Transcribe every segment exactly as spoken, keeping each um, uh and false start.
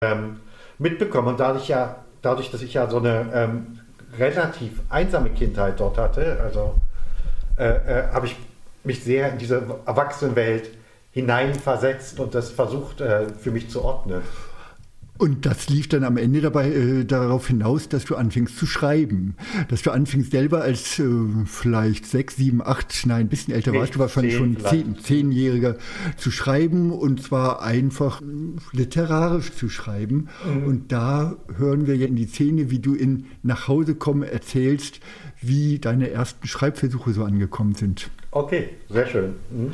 ähm, mitbekommen. Und dadurch, ja, dadurch, dass ich ja so eine ähm, relativ einsame Kindheit dort hatte, also äh, äh, habe ich mich sehr in diese Erwachsenenwelt hineinversetzt und das versucht äh, für mich zu ordnen. Und das lief dann am Ende dabei äh, darauf hinaus, dass du anfingst zu schreiben. Dass du anfingst selber als äh, vielleicht sechs, sieben, acht, nein, ein bisschen älter warst, du wahrscheinlich schon zehn, zehnjähriger zu schreiben und zwar einfach literarisch zu schreiben. Mhm. Und da hören wir ja in die Szene, wie du in Nach Hause kommen erzählst, wie deine ersten Schreibversuche so angekommen sind. Okay, sehr schön. Mhm.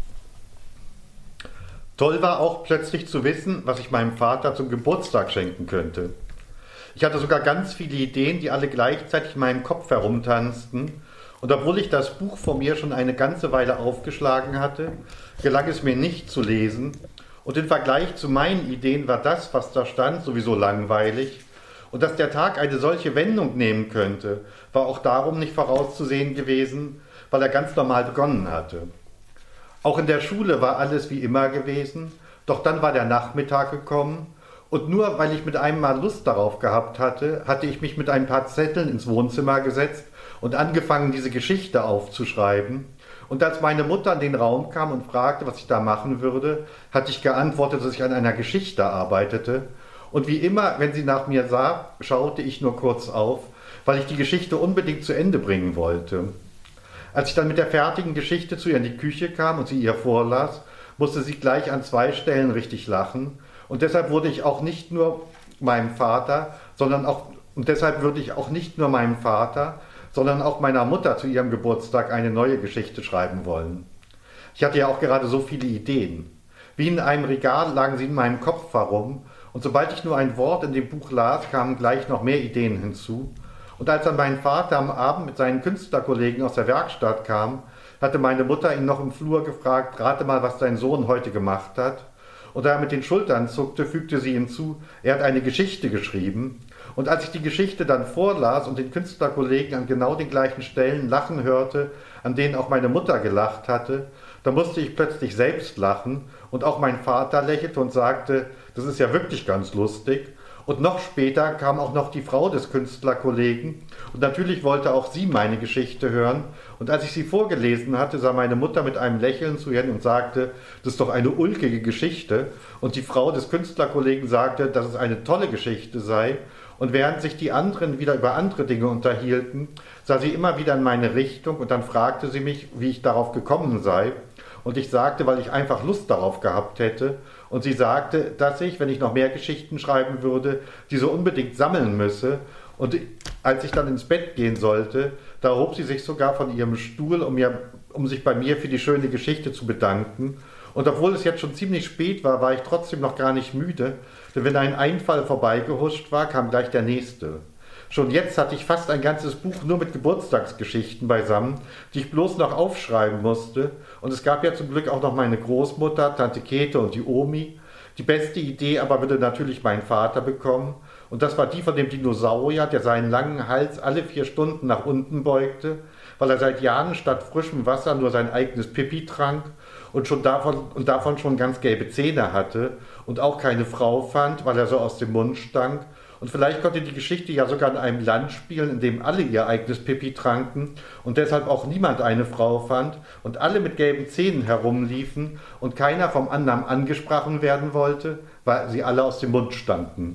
Toll war auch plötzlich zu wissen, was ich meinem Vater zum Geburtstag schenken könnte. Ich hatte sogar ganz viele Ideen, die alle gleichzeitig in meinem Kopf herumtanzten. Und obwohl ich das Buch vor mir schon eine ganze Weile aufgeschlagen hatte, gelang es mir nicht zu lesen. Und im Vergleich zu meinen Ideen war das, was da stand, sowieso langweilig. Und dass der Tag eine solche Wendung nehmen könnte, war auch darum nicht vorauszusehen gewesen, weil er ganz normal begonnen hatte. Auch in der Schule war alles wie immer gewesen, doch dann war der Nachmittag gekommen und nur weil ich mit einem Mal Lust darauf gehabt hatte, hatte ich mich mit ein paar Zetteln ins Wohnzimmer gesetzt und angefangen, diese Geschichte aufzuschreiben. Und als meine Mutter in den Raum kam und fragte, was ich da machen würde, hatte ich geantwortet, dass ich an einer Geschichte arbeitete. Und wie immer, wenn sie nach mir sah, schaute ich nur kurz auf, weil ich die Geschichte unbedingt zu Ende bringen wollte. Als ich dann mit der fertigen Geschichte zu ihr in die Küche kam und sie ihr vorlas, musste sie gleich an zwei Stellen richtig lachen. Und deshalb wurde ich auch nicht nur meinem Vater, sondern auch, und deshalb würde ich auch nicht nur meinem Vater, sondern auch meiner Mutter zu ihrem Geburtstag eine neue Geschichte schreiben wollen. Ich hatte ja auch gerade so viele Ideen. Wie in einem Regal lagen sie in meinem Kopf herum, und sobald ich nur ein Wort in dem Buch las, kamen gleich noch mehr Ideen hinzu. Und als dann mein Vater am Abend mit seinen Künstlerkollegen aus der Werkstatt kam, hatte meine Mutter ihn noch im Flur gefragt, rate mal, was dein Sohn heute gemacht hat. Und da er mit den Schultern zuckte, fügte sie hinzu, er hat eine Geschichte geschrieben. Und als ich die Geschichte dann vorlas und den Künstlerkollegen an genau den gleichen Stellen lachen hörte, an denen auch meine Mutter gelacht hatte, da musste ich plötzlich selbst lachen und auch mein Vater lächelte und sagte, das ist ja wirklich ganz lustig. Und noch später kam auch noch die Frau des Künstlerkollegen und natürlich wollte auch sie meine Geschichte hören. Und als ich sie vorgelesen hatte, sah meine Mutter mit einem Lächeln zu ihr und sagte, das ist doch eine ulkige Geschichte. Und die Frau des Künstlerkollegen sagte, dass es eine tolle Geschichte sei. Und während sich die anderen wieder über andere Dinge unterhielten, sah sie immer wieder in meine Richtung und dann fragte sie mich, wie ich darauf gekommen sei. Und ich sagte, weil ich einfach Lust darauf gehabt hätte. Und sie sagte, dass ich, wenn ich noch mehr Geschichten schreiben würde, diese unbedingt sammeln müsse. Und als ich dann ins Bett gehen sollte, da erhob sie sich sogar von ihrem Stuhl, um, mir, um sich bei mir für die schöne Geschichte zu bedanken. Und obwohl es jetzt schon ziemlich spät war, war ich trotzdem noch gar nicht müde. Denn wenn ein Einfall vorbeigehuscht war, kam gleich der nächste. Schon jetzt hatte ich fast ein ganzes Buch nur mit Geburtstagsgeschichten beisammen, die ich bloß noch aufschreiben musste. Und es gab ja zum Glück auch noch meine Großmutter, Tante Käthe und die Omi. Die beste Idee aber würde natürlich mein Vater bekommen. Und das war die von dem Dinosaurier, der seinen langen Hals alle vier Stunden nach unten beugte, weil er seit Jahren statt frischem Wasser nur sein eigenes Pipi trank und, schon davon, und davon schon ganz gelbe Zähne hatte und auch keine Frau fand, weil er so aus dem Mund stank. Und vielleicht konnte die Geschichte ja sogar in einem Land spielen, in dem alle ihr eigenes Pipi tranken und deshalb auch niemand eine Frau fand und alle mit gelben Zähnen herumliefen und keiner vom anderen angesprochen werden wollte, weil sie alle aus dem Mund stanken.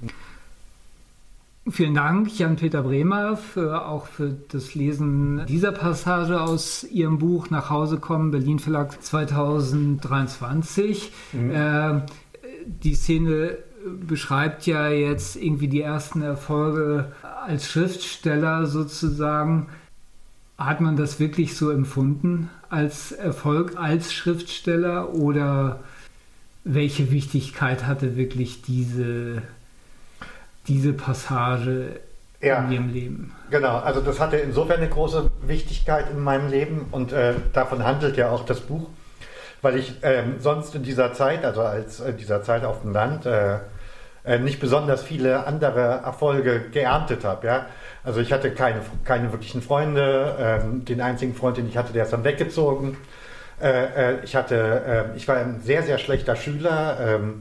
Vielen Dank, Jan-Peter Bremer, für, auch für das Lesen dieser Passage aus Ihrem Buch Nach Hause kommen, Berlin Verlag zwanzig dreiundzwanzig. Mhm. Äh, die Szene beschreibt ja jetzt irgendwie die ersten Erfolge als Schriftsteller sozusagen. Hat man das wirklich so empfunden als Erfolg als Schriftsteller oder welche Wichtigkeit hatte wirklich diese, diese Passage ja, in Ihrem Leben? Genau, also das hatte insofern eine große Wichtigkeit in meinem Leben und äh, davon handelt ja auch das Buch, weil ich äh, sonst in dieser Zeit, also als äh, dieser Zeit auf dem Land, äh, nicht besonders viele andere Erfolge geerntet habe. Ja? Also ich hatte keine, keine wirklichen Freunde. Ähm, den einzigen Freund, den ich hatte, der ist dann weggezogen. Äh, äh, ich, hatte, äh, ich war ein sehr, sehr schlechter Schüler. Ähm,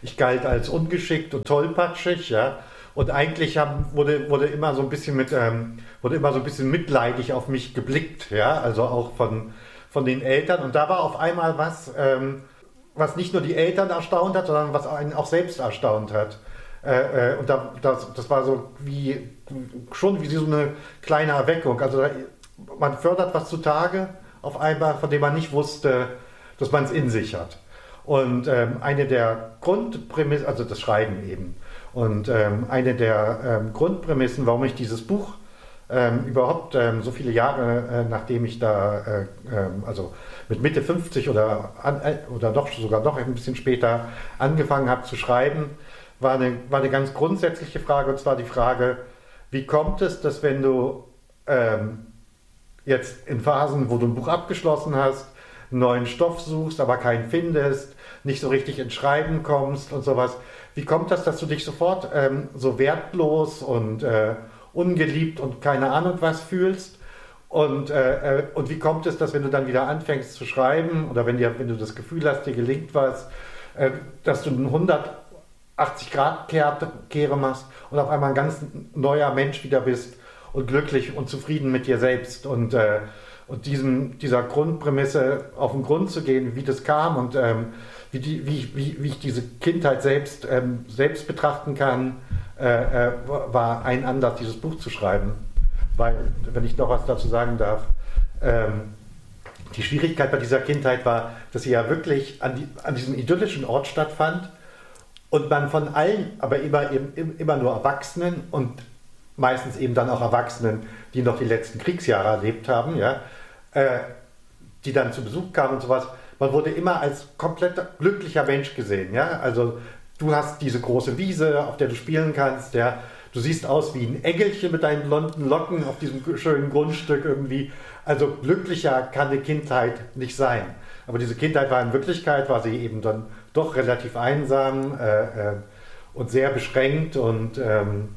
ich galt als ungeschickt und tollpatschig, ja. Und eigentlich haben, wurde, wurde immer so ein bisschen mit, ähm, wurde immer so ein bisschen mitleidig auf mich geblickt, ja, also auch von, von den Eltern. Und da war auf einmal was, ähm, was nicht nur die Eltern erstaunt hat, sondern was einen auch selbst erstaunt hat. Äh, äh, und da, das, das war so wie, schon wie so eine kleine Erweckung. Also da, man fördert was zutage auf einmal, von dem man nicht wusste, dass man es in sich hat. Und ähm, eine der Grundprämissen, also das Schreiben eben, und ähm, eine der ähm, Grundprämissen, warum ich dieses Buch ähm, überhaupt ähm, so viele Jahre, äh, nachdem ich da, äh, ähm, also mit Mitte fünfzig oder, an, äh, oder doch sogar noch ein bisschen später angefangen habe zu schreiben, war eine, war eine ganz grundsätzliche Frage, und zwar die Frage, wie kommt es, dass wenn du ähm, jetzt in Phasen, wo du ein Buch abgeschlossen hast, einen neuen Stoff suchst, aber keinen findest, nicht so richtig ins Schreiben kommst und sowas, wie kommt das, dass du dich sofort ähm, so wertlos und äh, ungeliebt und keine Ahnung was fühlst? Und, äh, und wie kommt es, dass wenn du dann wieder anfängst zu schreiben oder wenn, dir, wenn du das Gefühl hast, dir gelingt was, äh, dass du einen hundertachtzig Grad Kehre machst und auf einmal ein ganz neuer Mensch wieder bist und glücklich und zufrieden mit dir selbst und, äh, und diesem, dieser Grundprämisse auf den Grund zu gehen, wie das kam und ähm, wie, die, wie, wie, wie ich diese Kindheit selbst, ähm, selbst betrachten kann, äh, äh, war ein Anlass, dieses Buch zu schreiben. Weil, wenn ich noch was dazu sagen darf, ähm, die Schwierigkeit bei dieser Kindheit war, dass sie ja wirklich an, die, an diesem idyllischen Ort stattfand und man von allen, aber immer, eben, immer nur Erwachsenen und meistens eben dann auch Erwachsenen, die noch die letzten Kriegsjahre erlebt haben, ja, äh, die dann zu Besuch kamen und sowas, man wurde immer als komplett glücklicher Mensch gesehen. Ja? Also du hast diese große Wiese, auf der du spielen kannst, ja? Du siehst aus wie ein Engelchen mit deinen blonden Locken auf diesem schönen Grundstück irgendwie. Also glücklicher kann eine Kindheit nicht sein. Aber diese Kindheit war in Wirklichkeit, war sie eben dann doch relativ einsam äh, äh, und sehr beschränkt und, ähm,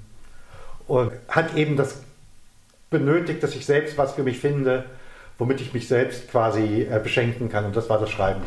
und hat eben das benötigt, dass ich selbst was für mich finde, womit ich mich selbst quasi äh, beschenken kann. Und das war das Schreiben.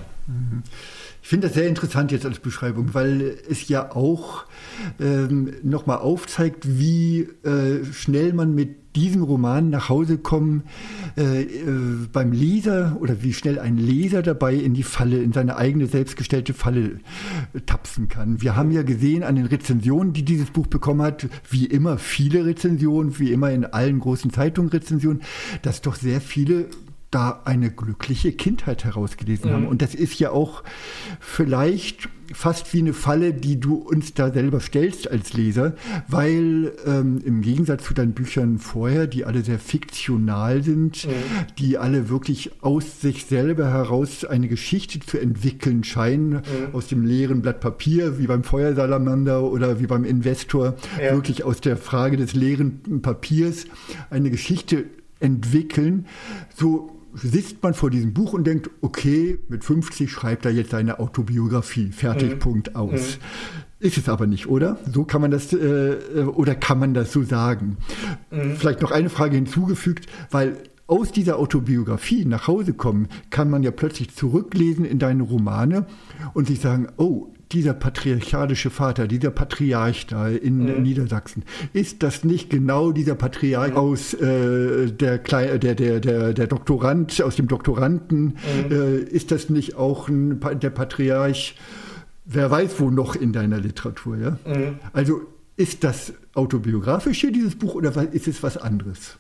Ich finde das sehr interessant jetzt als Beschreibung, weil es ja auch ähm, nochmal aufzeigt, wie äh, schnell man mit diesem Roman nach Hause kommen äh, äh, beim Leser oder wie schnell ein Leser dabei in die Falle, in seine eigene selbstgestellte Falle äh, tapsen kann. Wir haben ja gesehen an den Rezensionen, die dieses Buch bekommen hat, wie immer viele Rezensionen, wie immer in allen großen Zeitungen Rezensionen, dass doch sehr viele da eine glückliche Kindheit herausgelesen mhm. haben. Und das ist ja auch vielleicht fast wie eine Falle, die du uns da selber stellst als Leser, weil ähm, im Gegensatz zu deinen Büchern vorher, die alle sehr fiktional sind, mhm. die alle wirklich aus sich selber heraus eine Geschichte zu entwickeln scheinen, mhm. aus dem leeren Blatt Papier, wie beim Feuersalamander oder wie beim Investor, ja. wirklich aus der Frage des leeren Papiers eine Geschichte entwickeln, so sitzt man vor diesem Buch und denkt, okay, mit fünfzig schreibt er jetzt seine Autobiografie, fertig, mhm. Punkt, aus. Mhm. Ist es aber nicht, oder? So kann man das, äh, oder kann man das so sagen? Mhm. Vielleicht noch eine Frage hinzugefügt, weil aus dieser Autobiografie nach Hause kommen, kann man ja plötzlich zurücklesen in deine Romane und sich sagen, oh, dieser patriarchalische Vater, dieser Patriarch da in mhm. Niedersachsen, ist das nicht genau dieser Patriarch mhm. aus äh, der, Kle- der, der, der, der Doktorand, aus dem Doktoranden? Mhm. Äh, ist das nicht auch ein, der Patriarch, wer weiß wo noch in deiner Literatur? Ja? Mhm. Also ist das autobiografisch hier, dieses Buch, oder ist es was anderes?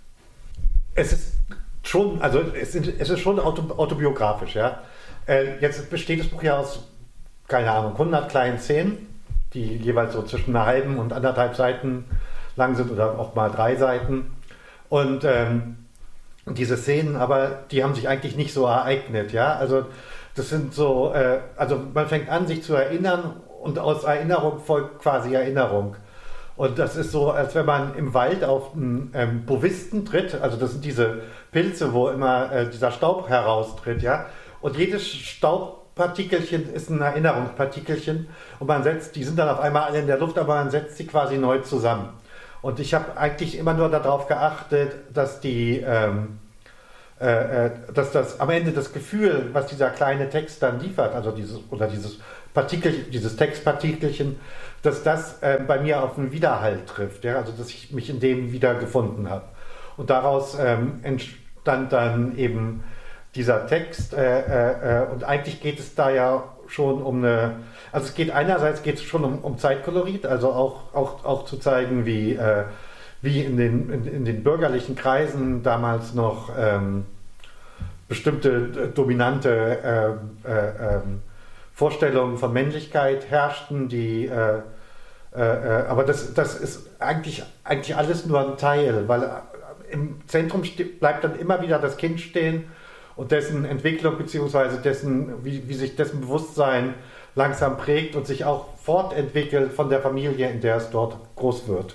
Es ist schon, also es ist, es ist schon auto, autobiografisch, ja. Äh, jetzt besteht das Buch ja aus, keine Ahnung, hundert kleinen Szenen, die jeweils so zwischen einer halben und anderthalb Seiten lang sind oder auch mal drei Seiten. Und ähm, diese Szenen, aber die haben sich eigentlich nicht so ereignet, ja. Also das sind so, äh, also man fängt an, sich zu erinnern und aus Erinnerung folgt quasi Erinnerung. Und das ist so, als wenn man im Wald auf einen ähm, Bovisten tritt, also das sind diese Pilze, wo immer äh, dieser Staub heraustritt, ja. Und jedes Staubpartikelchen ist ein Erinnerungspartikelchen und man setzt, die sind dann auf einmal alle in der Luft, aber man setzt sie quasi neu zusammen. Und ich habe eigentlich immer nur darauf geachtet, dass die, ähm, äh, dass das am Ende das Gefühl, was dieser kleine Text dann liefert, also dieses oder dieses Partikel, dieses Textpartikelchen, dass das äh, bei mir auf einen Widerhall trifft, ja? Also dass ich mich in dem wieder gefunden habe. Und daraus ähm, entstand dann eben dieser Text äh, äh, und eigentlich geht es da ja schon um eine, also es geht einerseits geht es schon um, um Zeitkolorit, also auch, auch, auch zu zeigen, wie, äh, wie in, den, in, in den bürgerlichen Kreisen damals noch ähm, bestimmte dominante äh, äh, äh, Vorstellungen von Männlichkeit herrschten, die äh, äh, aber das, das ist eigentlich, eigentlich alles nur ein Teil, weil im Zentrum bleibt dann immer wieder das Kind stehen und dessen Entwicklung bzw. dessen, wie, wie sich dessen Bewusstsein langsam prägt und sich auch fortentwickelt von der Familie, in der es dort groß wird.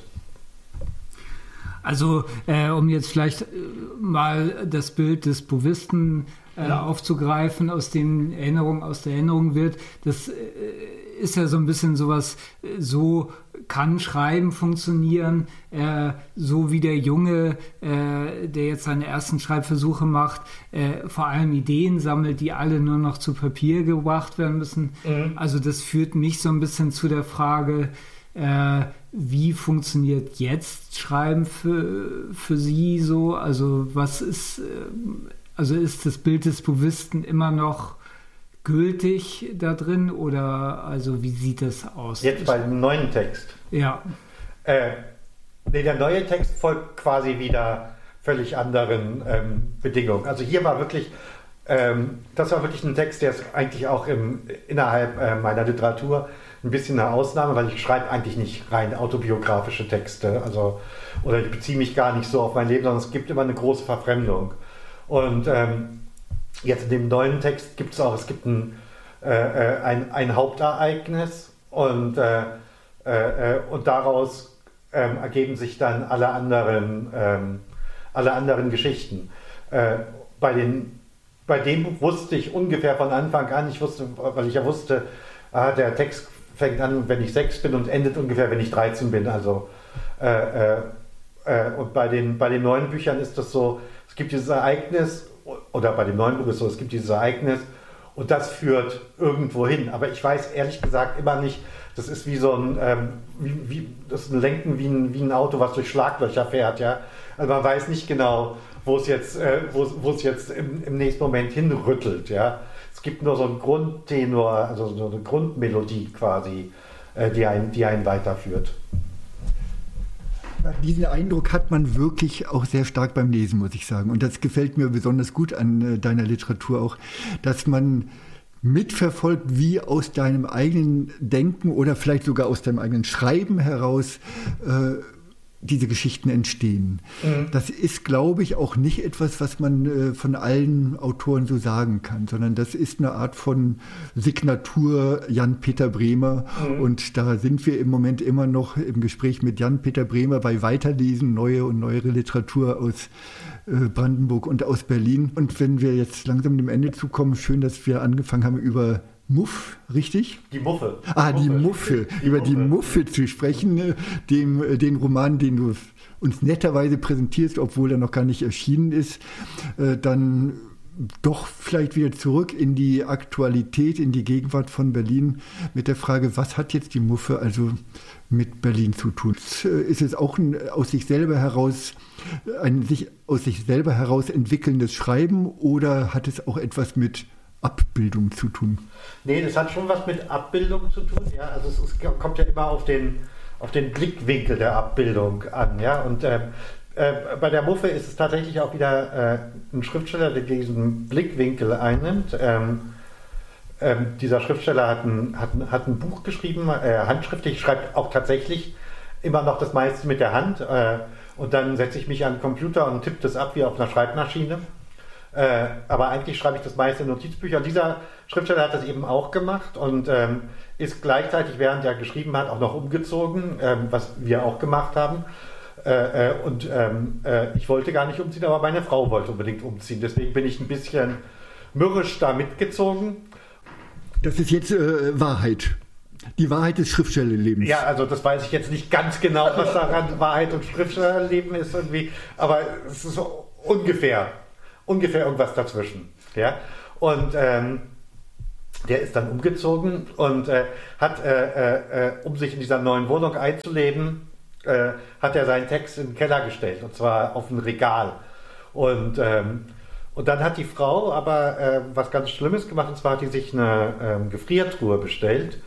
Also äh, um jetzt vielleicht äh, mal das Bild des Bovisten äh, ja. aufzugreifen, aus den Erinnerungen, aus der Erinnerung wird, das äh, ist ja so ein bisschen sowas, so kann Schreiben funktionieren, äh, so wie der Junge, äh, der jetzt seine ersten Schreibversuche macht, äh, vor allem Ideen sammelt, die alle nur noch zu Papier gebracht werden müssen. Mhm. Also das führt mich so ein bisschen zu der Frage, äh, wie funktioniert jetzt Schreiben für, für Sie so? Also was ist, äh, also ist das Bild des Bovisten immer noch gültig da drin oder also wie sieht das aus? Jetzt bei dem neuen Text? Ja. Äh, nee, der neue Text folgt quasi wieder völlig anderen ähm, Bedingungen. Also hier war wirklich, ähm, das war wirklich ein Text, der ist eigentlich auch im, innerhalb äh, meiner Literatur ein bisschen eine Ausnahme, weil ich schreibe eigentlich nicht rein autobiografische Texte, also oder ich beziehe mich gar nicht so auf mein Leben, sondern es gibt immer eine große Verfremdung. Und ähm, jetzt in dem neuen Text gibt es auch, es gibt ein, äh, ein, ein Hauptereignis und, äh, äh, und daraus äh, ergeben sich dann alle anderen, äh, alle anderen Geschichten. Äh, bei, den, bei dem Buch wusste ich ungefähr von Anfang an, ich wusste, weil ich ja wusste, ah, der Text fängt an, wenn ich sechs bin und endet ungefähr, wenn ich dreizehn bin. Also, äh, äh, und bei den, bei den neuen Büchern ist das so, es gibt dieses Ereignis, oder bei dem neuen Buch ist es so, es gibt dieses Ereignis und das führt irgendwo hin. Aber ich weiß ehrlich gesagt immer nicht, das ist wie so ein, ähm, wie, wie, das ist ein Lenken wie ein, wie ein Auto, was durch Schlaglöcher fährt. Ja? Also man weiß nicht genau, wo es jetzt, äh, wo, wo es jetzt im, im nächsten Moment hinrüttelt. Ja? Es gibt nur so einen Grundtenor, also so eine Grundmelodie quasi, äh, die, einen, die einen weiterführt. Diesen Eindruck hat man wirklich auch sehr stark beim Lesen, muss ich sagen. Und das gefällt mir besonders gut an äh, deiner Literatur auch, dass man mitverfolgt, wie aus deinem eigenen Denken oder vielleicht sogar aus deinem eigenen Schreiben heraus äh, diese Geschichten entstehen. Mhm. Das ist, glaube ich, auch nicht etwas, was man äh, von allen Autoren so sagen kann, sondern das ist eine Art von Signatur Jan-Peter Bremer. Mhm. Und da sind wir im Moment immer noch im Gespräch mit Jan-Peter Bremer bei Weiterlesen, neue und neuere Literatur aus äh, Brandenburg und aus Berlin. Und wenn wir jetzt langsam dem Ende zukommen, schön, dass wir angefangen haben über Muff, richtig? Die Muffe. Ah, die Muffe. Die Über Muffe. die Muffe zu sprechen, dem, den Roman, den du uns netterweise präsentierst, obwohl er noch gar nicht erschienen ist, dann doch vielleicht wieder zurück in die Aktualität, in die Gegenwart von Berlin mit der Frage, was hat jetzt die Muffe also mit Berlin zu tun? Ist es auch ein aus sich selber heraus, ein sich aus sich selber heraus entwickelndes Schreiben oder hat es auch etwas mit Abbildung zu tun? Nee, das hat schon was mit Abbildung zu tun. Ja, also es, es kommt ja immer auf den, auf den Blickwinkel der Abbildung an. Ja, und äh, äh, bei der Muffe ist es tatsächlich auch wieder äh, ein Schriftsteller, der diesen Blickwinkel einnimmt. Ähm, ähm, dieser Schriftsteller hat ein, hat, ein, hat ein Buch geschrieben, äh, handschriftlich, schreibt auch tatsächlich immer noch das meiste mit der Hand. Äh, und dann setze ich mich an den Computer und tippe das ab wie auf einer Schreibmaschine. Äh, aber eigentlich schreibe ich das meiste in Notizbücher. Und dieser Schriftsteller hat das eben auch gemacht und ähm, ist gleichzeitig, während er geschrieben hat, auch noch umgezogen, ähm, was wir auch gemacht haben. Äh, äh, und ähm, äh, ich wollte gar nicht umziehen, aber meine Frau wollte unbedingt umziehen. Deswegen bin ich ein bisschen mürrisch da mitgezogen. Das ist jetzt äh, Wahrheit. Die Wahrheit des Schriftstellerlebens. Ja, also das weiß ich jetzt nicht ganz genau, was daran Wahrheit und Schriftstellerleben ist irgendwie, aber es ist so ungefähr. ungefähr irgendwas dazwischen. Ja? Und ähm, der ist dann umgezogen und äh, hat, äh, äh, um sich in dieser neuen Wohnung einzuleben, äh, hat er seinen Text in den Keller gestellt, und zwar auf ein Regal. Und, ähm, und dann hat die Frau aber äh, was ganz Schlimmes gemacht, und zwar hat die sich eine ähm, Gefriertruhe bestellt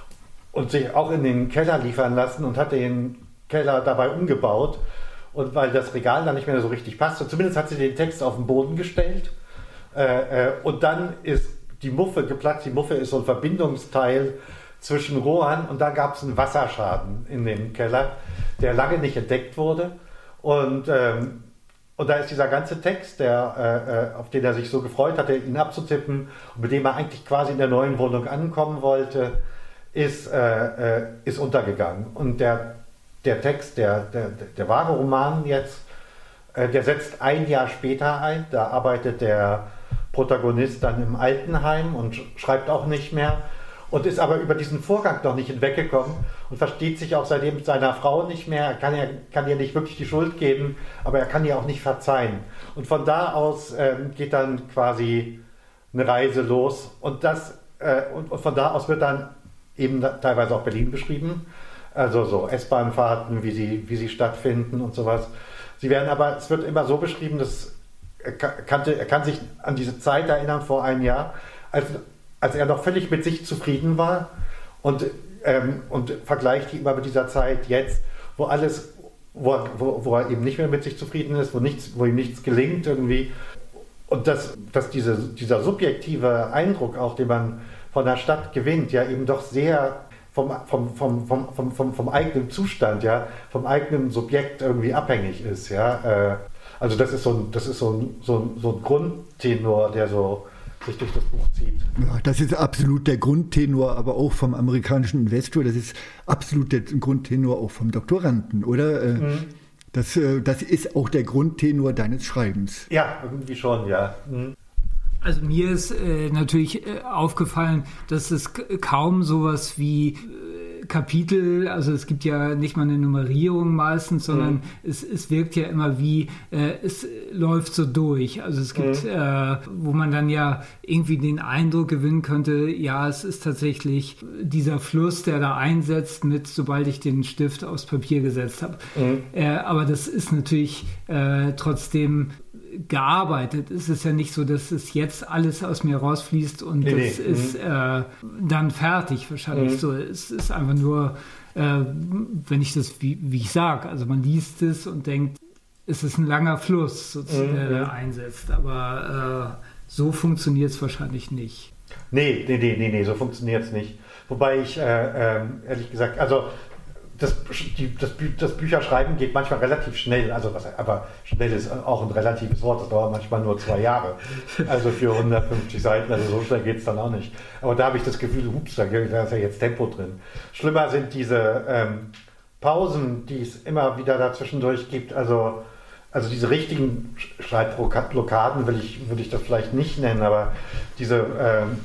und sich auch in den Keller liefern lassen und hat den Keller dabei umgebaut. Und weil das Regal dann nicht mehr so richtig passte, zumindest hat sie den Text auf den Boden gestellt. Äh, äh, und dann ist die Muffe geplatzt. Die Muffe ist so ein Verbindungsteil zwischen Rohren, und da gab es einen Wasserschaden in dem Keller, der lange nicht entdeckt wurde. Und, ähm, und da ist dieser ganze Text, der, äh, auf den er sich so gefreut hatte, ihn abzutippen, und mit dem er eigentlich quasi in der neuen Wohnung ankommen wollte, ist, äh, äh, ist untergegangen. Und der, der Text, der, der, der wahre Roman jetzt, äh, der setzt ein Jahr später ein. Da arbeitet der Protagonist dann im Altenheim und schreibt auch nicht mehr und ist aber über diesen Vorgang noch nicht hinweggekommen und versteht sich auch seitdem mit seiner Frau nicht mehr. Er kann, ja, kann ihr nicht wirklich die Schuld geben, aber er kann ihr auch nicht verzeihen. Und von da aus ähm, geht dann quasi eine Reise los, und, das, äh, und, und von da aus wird dann eben da, teilweise auch Berlin beschrieben, also so S-Bahn-Fahrten, wie sie, wie sie stattfinden und sowas. Sie werden aber, es wird immer so beschrieben, dass Er, kannte, er kann sich an diese Zeit erinnern vor einem Jahr, als, als er noch völlig mit sich zufrieden war, und, ähm, und vergleicht die immer mit dieser Zeit jetzt, wo alles, wo, wo, wo er eben nicht mehr mit sich zufrieden ist, wo, nichts, wo ihm nichts gelingt irgendwie. Und dass, dass diese, dieser subjektive Eindruck auch, den man von der Stadt gewinnt, ja eben doch sehr vom, vom, vom, vom, vom, vom, vom eigenen Zustand, ja, vom eigenen Subjekt irgendwie abhängig ist, ja. Äh, Also das ist so ein, das ist so ein, so ein, so ein Grundtenor, der so sich durch das Buch zieht. Ja, das ist absolut der Grundtenor, aber auch vom amerikanischen Investor. Das ist absolut der Grundtenor auch vom Doktoranden, oder? Mhm. Das, das ist auch der Grundtenor deines Schreibens. Ja, irgendwie schon, ja. Mhm. Also mir ist äh, natürlich äh, aufgefallen, dass es k- kaum sowas wie äh, Kapitel, also es gibt ja nicht mal eine Nummerierung meistens, sondern mhm. es, es wirkt ja immer wie, äh, es läuft so durch. Also es gibt, mhm. äh, wo man dann ja irgendwie den Eindruck gewinnen könnte, ja, es ist tatsächlich dieser Fluss, der da einsetzt, mit sobald ich den Stift aufs Papier gesetzt habe. Mhm. Äh, aber das ist natürlich äh, trotzdem gearbeitet. Es ist ja nicht so, dass es jetzt alles aus mir rausfließt und nee, das nee. ist äh, dann fertig wahrscheinlich. Mhm. So, es ist einfach nur, äh, wenn ich das, wie, wie ich sage, also man liest es und denkt, es ist ein langer Fluss, sozusagen, der mhm. einsetzt, aber äh, so funktioniert es wahrscheinlich nicht. Nee, nee, nee, nee, nee, so funktioniert es nicht. Wobei ich, äh, äh, ehrlich gesagt, also Das, die, das, Bü- das Bücherschreiben geht manchmal relativ schnell, also was, aber schnell ist auch ein relatives Wort, das dauert manchmal nur zwei Jahre, also für hundertfünfzig Seiten, also so schnell geht es dann auch nicht. Aber da habe ich das Gefühl, hups, da ist ja jetzt Tempo drin. Schlimmer sind diese ähm, Pausen, die es immer wieder dazwischendurch gibt, also, also diese richtigen Schreibblockaden will ich, würde ich das vielleicht nicht nennen, aber diese, ähm,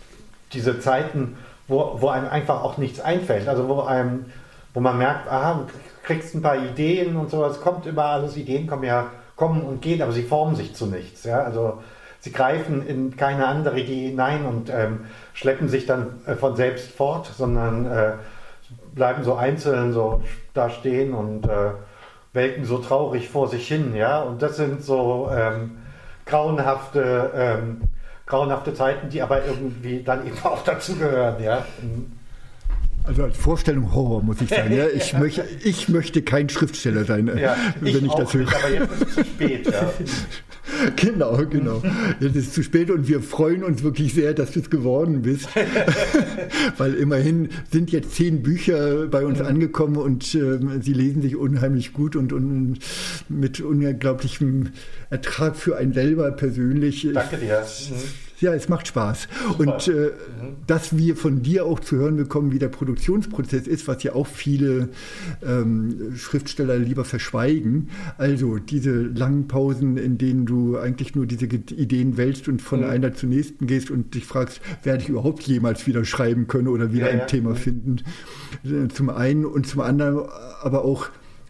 diese Zeiten, wo, wo einem einfach auch nichts einfällt, also wo einem wo man merkt, aha, du kriegst ein paar Ideen und so, es kommt immer alles, Ideen kommen ja, kommen und gehen, aber sie formen sich zu nichts. Ja? Also sie greifen in keine andere Idee hinein und ähm, schleppen sich dann äh, von selbst fort, sondern äh, bleiben so einzeln so da stehen und äh, welken so traurig vor sich hin. Ja? Und das sind so ähm, grauenhafte, ähm, grauenhafte Zeiten, die aber irgendwie dann eben auch dazugehören. Ja? Also als Vorstellung Horror, muss ich sagen. Ja, ich, ja. Möchte, ich möchte kein Schriftsteller sein, ja, wenn ich, ich das höre. Aber jetzt ist es zu spät. Ja. Genau, genau. Jetzt ist es zu spät und wir freuen uns wirklich sehr, dass du es geworden bist. Weil immerhin sind jetzt zehn Bücher bei uns angekommen und äh, sie lesen sich unheimlich gut und, und mit unglaublichem Ertrag für einen selber persönlich. Danke dir. Ja, es macht Spaß. Super. Und äh, mhm. dass wir von dir auch zu hören bekommen, wie der Produktionsprozess ist, was ja auch viele ähm, Schriftsteller lieber verschweigen. Also diese langen Pausen, in denen du eigentlich nur diese Ideen wälzt und von mhm. einer zur nächsten gehst und dich fragst, werde ich überhaupt jemals wieder schreiben können oder wieder ja, ein ja. Thema mhm. finden. Zum einen und zum anderen aber auch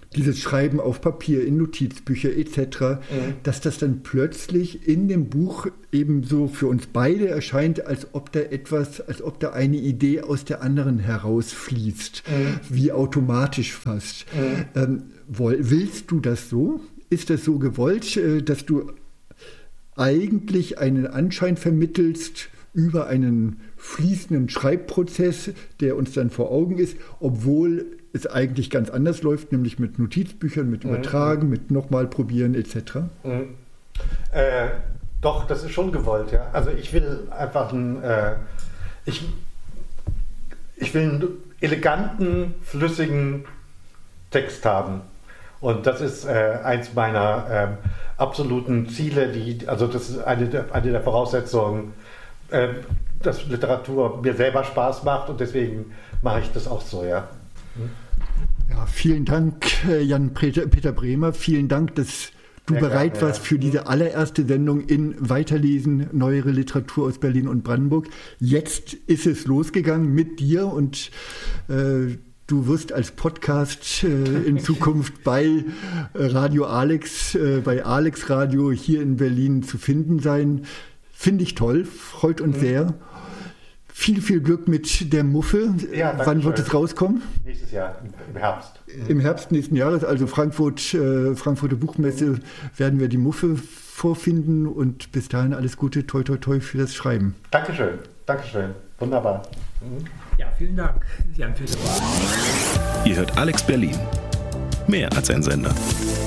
dieses Schreiben auf Papier, in Notizbücher et cetera, mhm. dass das dann plötzlich in dem Buch eben so für uns beide erscheint, als ob da etwas, als ob da eine Idee aus der anderen herausfließt, mhm. wie automatisch fast. Mhm. Ähm, willst du das so? Ist das so gewollt, dass du eigentlich einen Anschein vermittelst über einen fließenden Schreibprozess, der uns dann vor Augen ist, obwohl es eigentlich ganz anders läuft, nämlich mit Notizbüchern, mit mhm. Übertragen, mit nochmal probieren et cetera? Mhm. Äh, doch, das ist schon gewollt, ja. Also ich will einfach einen, äh, ich, ich will einen eleganten, flüssigen Text haben. Und das ist äh, eins meiner ähm, absoluten Ziele, die, also das ist eine der, eine der Voraussetzungen, äh, dass Literatur mir selber Spaß macht und deswegen mache ich das auch so, ja. Ja, vielen Dank, Jan Peter Bremer. Vielen Dank, dass du ja, bereit gerne, warst für ja. diese allererste Sendung in Weiterlesen, neuere Literatur aus Berlin und Brandenburg. Jetzt ist es losgegangen mit dir und äh, du wirst als Podcast äh, in Zukunft bei äh, Radio Alex, äh, bei Alex Radio hier in Berlin zu finden sein. Finde ich toll, freut uns mhm. sehr. Viel, viel Glück mit der Muffe. Ja, wann wird es rauskommen? Nächstes Jahr, im Herbst. Im Herbst nächsten Jahres, also Frankfurt, äh, Frankfurter Buchmesse, mhm. werden wir die Muffe vorfinden und bis dahin alles Gute, toi, toi, toi für das Schreiben. Dankeschön, Dankeschön, wunderbar. Mhm. Ja, vielen Dank, Jan Peter. Ihr hört Alex Berlin, mehr als ein Sender.